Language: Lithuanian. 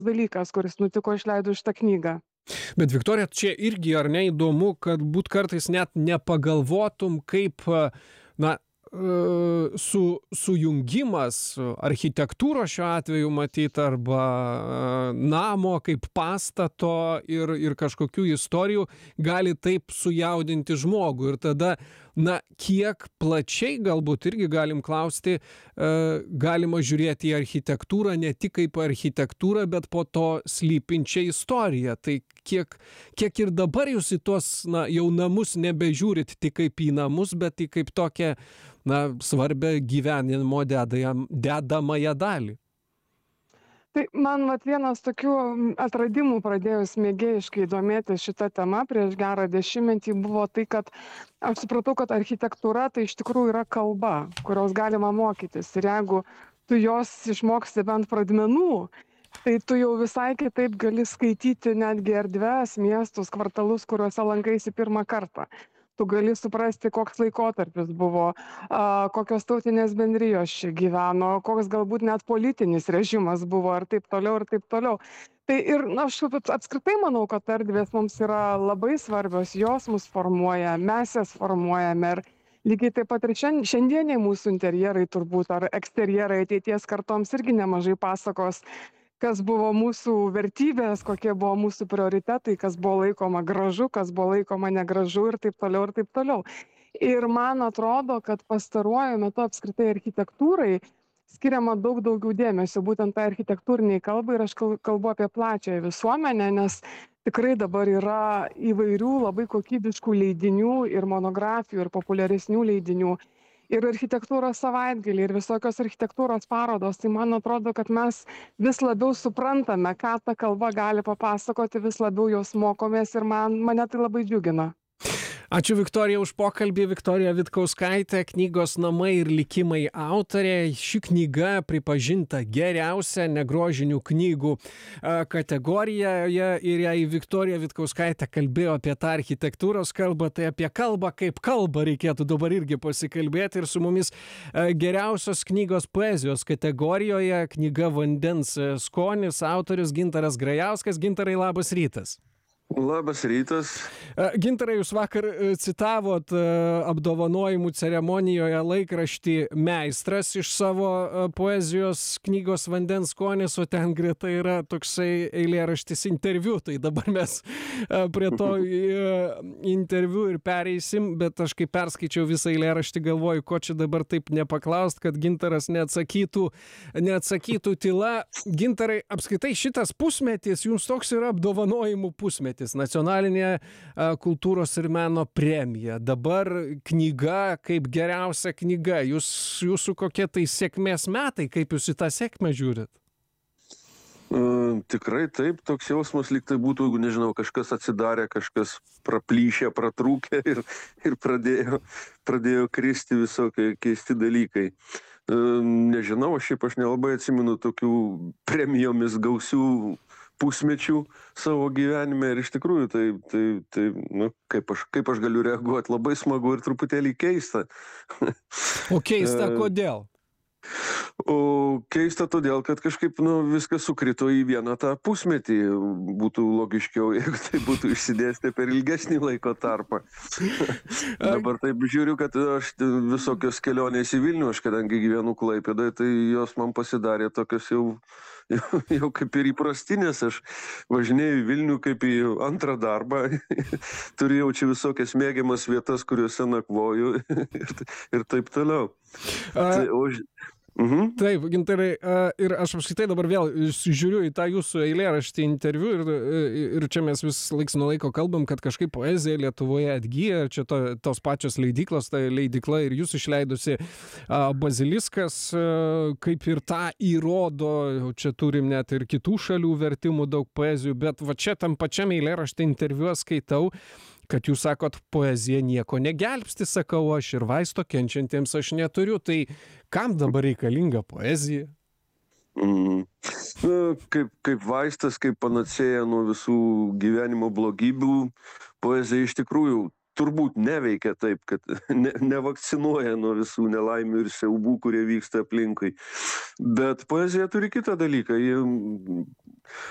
dalykas, kuris nutiko išleidus šitą knygą. Bet Viktorija, čia irgi ar ne įdomu, kad būt kartais net nepagalvotum, kaip, na, sujungimas architektūros šiuo atveju matyt arba namo kaip pastato ir kažkokių istorijų gali taip sujaudinti žmogų. Ir tada, na, kiek plačiai galbūt irgi galim klausti, galima žiūrėti į architektūrą ne tik kaip architektūrą, bet po to slypinčią istoriją. Tai kiek ir dabar jūs į tuos, na, jau namus nebežiūrit tik kaip į namus, bet į kaip tokią, na, svarbę gyvenimo dedamąją dalį. Tai man vienas tokių atradimų pradėjus mėgėjiškai domėtis šitą temą prieš gerą dešimtmetį buvo tai, kad aš supratau, kad architektūra tai iš tikrųjų yra kalba, kurios galima mokytis. Ir jeigu tu jos išmoksti bent pradmenų, tai tu jau visai kitaip gali skaityti netgi erdves, miestus, kvartalus, kuriuose lankaisi pirmą kartą. Tu gali suprasti, koks laikotarpis buvo, kokios tautinės bendrijos čia gyveno, koks galbūt net politinis režimas buvo ir taip toliau, ir taip toliau. Tai ir aš apskritai manau, kad erdvės mums yra labai svarbios, jos mus formuoja, mes jas formuojame ir lygiai taip pat ir šiandieniai mūsų interjerai turbūt ar eksterjerai ateities kartoms irgi nemažai pasakos, kas buvo mūsų vertybės, kokie buvo mūsų prioritetai, kas buvo laikoma gražu, kas buvo laikoma negražu ir taip toliau, ir taip toliau. Ir man atrodo, kad pastaruoju metu apskritai architektūrai skiriama daug daugiau dėmesio būtent tai architektūriniai kalbai ir aš kalbu apie plačiąją visuomenę, nes tikrai dabar yra įvairių labai kokybiškų leidinių ir monografijų ir populiaresnių leidinių. Ir architektūros savaitgaliai, ir visokios architektūros parodos, tai man atrodo, kad mes vis labiau suprantame, ką ta kalba gali papasakoti, vis labiau jos mokomės ir mane tai labai džiugina. Ačiū Viktorija už pokalbį. Viktorija Vitkauskaitė, knygos Namai ir likimai autorė. Ši knyga pripažinta geriausia negrožinių knygų kategorijoje ir jei Viktorija Vitkauskaitė kalbėjo apie tą architektūros kalbą, tai apie kalbą kaip kalbą reikėtų dabar irgi pasikalbėti. Ir su mumis geriausios knygos poezijos kategorijoje knyga Vandens skonis, autorius Gintaras Grajauskas. Gintarai, labas rytas. Labas rytas. Gintarai, jūs vakar citavot apdovanojimų ceremonijoje laikraštį Meistras iš savo poezijos knygos Vandens skonis, o ten greta yra toksai eilėraštis interviu. Tai dabar mes prie to interviu ir pereisim, bet aš kai perskaičiau visą eilėraštį galvoju, ko čia dabar taip nepaklaust, kad Gintaras neatsakytų tyla. Gintarai, apskritai šitas pusmetis, jums toks yra apdovanojimų pusmetis. Nacionalinė kultūros ir meno premija. Dabar knyga kaip geriausia knyga. Jūsų kokie tai sėkmės metai, kaip jūs į tą sėkmę žiūrit? Tikrai taip, toks jausmas lyg tai būtų, jeigu nežinau, kažkas atsidarė, kažkas praplyšė, pratrūkė ir pradėjo kristi visokie keisti dalykai. Nežinau, šiaip aš nelabai atsimenu tokių premijomis gausių pusmečių savo gyvenime ir iš tikrųjų tai nu, kaip aš galiu reaguoti, labai smagu ir truputėlį keista. O keista kodėl? O keista todėl, kad kažkaip viskas sukrito į vieną tą pusmetį. Būtų logiškiau, jeigu tai būtų išsidėstę per ilgesnį laiko tarpą. Dabar taip žiūriu, kad aš visokios kelionės į Vilnių, aš kadangi gyvenu Klaipėdoje, tai jos man pasidarė tokios jau kaip ir įprastinės. Aš važinėjau į Vilnių kaip į antrą darbą. Turėjau čia visokias mėgiamas vietas, kuriuose nakvoju ir taip toliau. Taip, Gintarai, ir aš apskritai dabar vėl žiūriu į tą jūsų eilėraštį interviu ir čia mes vis laiks nuo laiko kalbam, kad kažkaip poezija Lietuvoje atgyja, čia tos pačios leidyklos, tai leidykla ir jūs išleidusi Baziliskas, kaip ir tą įrodo, čia turim net ir kitų šalių vertimų daug poezijų, bet va čia tam pačiam eilėraštį interviu skaitau, kad jūs sakot, poezija nieko negelbsti, sakau aš, ir vaisto kenčiantiems aš neturiu, tai kam dabar reikalinga poezija? Kaip vaistas, kaip panacėja nuo visų gyvenimo blogybių, poezija iš tikrųjų turbūt neveikia taip, kad nevakcinuoja nuo visų nelaimių ir siaubų, kurie vyksta aplinkui. Bet poezija turi kitą dalyką.